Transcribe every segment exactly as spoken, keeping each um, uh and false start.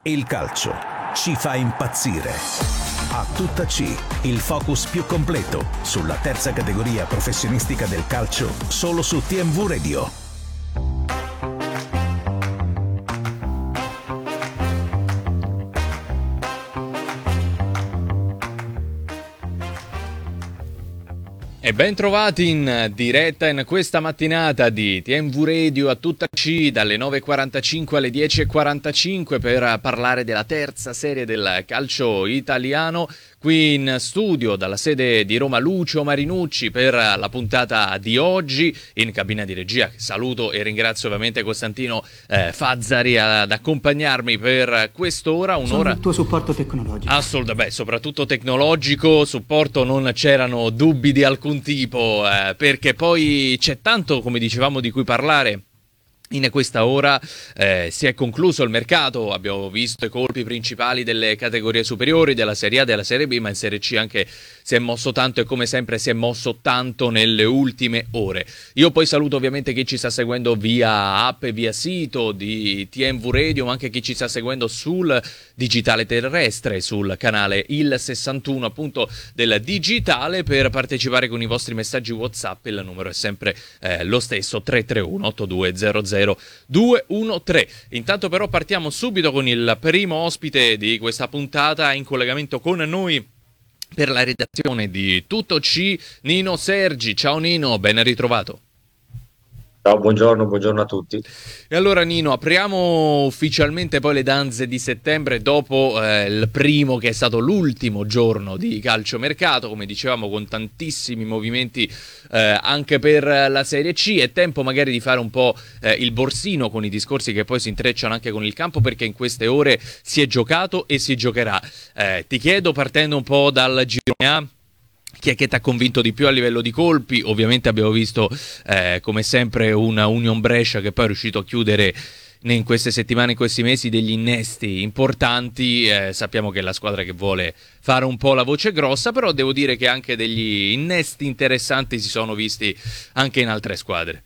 Il calcio ci fa impazzire. A tutta C, il focus più completo sulla terza categoria professionistica del calcio, solo su T M V Radio. E ben trovati in diretta in questa mattinata di T M V Radio a tutta C dalle nove e quarantacinque alle dieci e quarantacinque per parlare della terza serie del calcio italiano. Qui in studio dalla sede di Roma Lucio Marinucci per la puntata di oggi, in cabina di regia saluto e ringrazio ovviamente Costantino eh, Fazzari ad accompagnarmi per quest'ora, un'ora. Sono il tuo supporto tecnologico. Assolutamente, beh, soprattutto tecnologico, supporto non c'erano dubbi di alcun tipo, eh, perché poi c'è tanto, come dicevamo, di cui parlare. In questa ora eh, si è concluso il mercato, abbiamo visto i colpi principali delle categorie superiori, della Serie A, della Serie B, ma in Serie C anche si è mosso tanto e come sempre si è mosso tanto nelle ultime ore. Io poi saluto ovviamente chi ci sta seguendo via app e via sito di T M V Radio, ma anche chi ci sta seguendo sul digitale terrestre, sul canale Il sessantuno appunto del digitale. Per partecipare con i vostri messaggi WhatsApp il numero è sempre eh, lo stesso, tre tre uno otto due zero zero due uno tre. Intanto però partiamo subito con il primo ospite di questa puntata in collegamento con noi per la redazione di Tutto C, Nino Sergi. Ciao Nino, ben ritrovato. Ciao, buongiorno, buongiorno a tutti. E allora Nino, apriamo ufficialmente poi le danze di settembre dopo eh, il primo che è stato l'ultimo giorno di calciomercato, come dicevamo con tantissimi movimenti eh, anche per la Serie C. È tempo magari di fare un po' eh, il borsino con i discorsi che poi si intrecciano anche con il campo, perché in queste ore si è giocato e si giocherà. Eh, ti chiedo, partendo un po' dal girone A, chi è che ti ha convinto di più a livello di colpi? Ovviamente abbiamo visto eh, come sempre una Union Brescia che poi è riuscito a chiudere in queste settimane, in questi mesi, degli innesti importanti. Eh, sappiamo che è la squadra che vuole fare un po' la voce grossa, però devo dire che anche degli innesti interessanti si sono visti anche in altre squadre.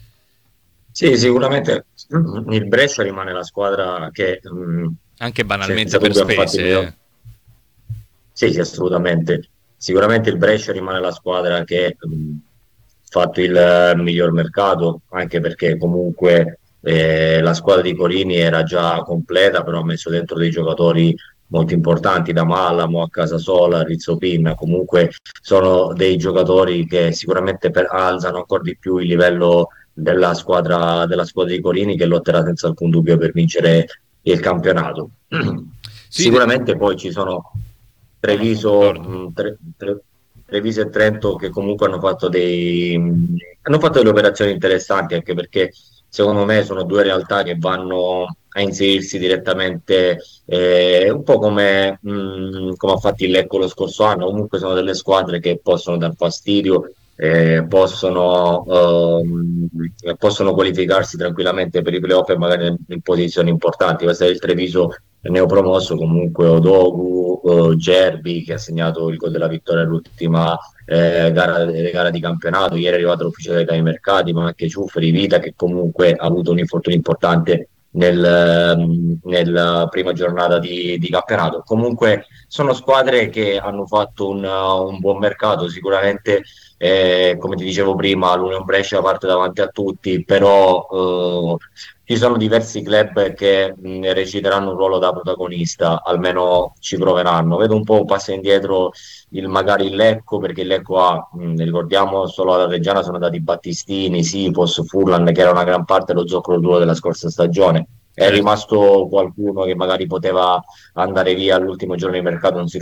Sì, sicuramente il Brescia rimane la squadra che mh, anche banalmente senza per dubbio ha fatto il spese. miglior- Eh. Sì, sì, assolutamente. Sicuramente il Brescia rimane la squadra che ha fatto il eh, miglior mercato, anche perché comunque eh, la squadra di Corini era già completa, però ha messo dentro dei giocatori molto importanti, da Malamo a Casasola, Rizzopin. Comunque sono dei giocatori che sicuramente per- alzano ancora di più il livello della squadra, della squadra di Corini, che lotterà senza alcun dubbio per vincere il campionato. Sì, de- Sicuramente poi ci sono no, no, sono Treviso, d'accordo. mh, Tre- Tre- Treviso e Trento, che comunque hanno fatto dei, mh, hanno fatto delle operazioni interessanti, anche perché secondo me sono due realtà che vanno a inserirsi direttamente, eh, un po' come, mh, come ha fatto il Lecco lo scorso anno. Comunque sono delle squadre che possono dar fastidio, eh, possono, ehm, possono qualificarsi tranquillamente per i playoff e magari in, in posizioni importanti. Questo è il Treviso neopromosso, comunque Odogu, eh, Gerbi, che ha segnato il gol della vittoria all'ultima eh, gara, gara di campionato. Ieri è arrivato l'ufficialità dei mercati, ma anche Ciufferi, Vita, che comunque ha avuto un infortunio importante nel, ehm, nella prima giornata di, di campionato. Comunque sono squadre che hanno fatto un, un buon mercato. Sicuramente, eh, come ti dicevo prima, l'Union Brescia parte davanti a tutti, però eh, ci sono diversi club che mh, reciteranno un ruolo da protagonista, almeno ci proveranno. Vedo un po' un passo indietro il, magari il Lecco, perché il Lecco ha, mh, ricordiamo, solo alla Reggiana sono andati Battistini, Sipos, Furlan, che era una gran parte dello zoccolo duro della scorsa stagione. È Certo. rimasto qualcuno che magari poteva andare via all'ultimo giorno di mercato, non si